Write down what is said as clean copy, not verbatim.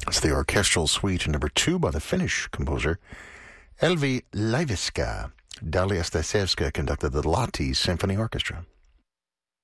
It's the orchestral suite number 2 by the Finnish composer Elvi Laiviska. Dalia Stasevska conducted the Lahti Symphony Orchestra.